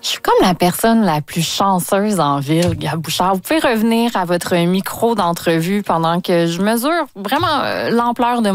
Je suis comme la personne la plus chanceuse en ville, Gab Bouchard. Vous pouvez revenir à votre micro d'entrevue pendant que je mesure vraiment l'ampleur de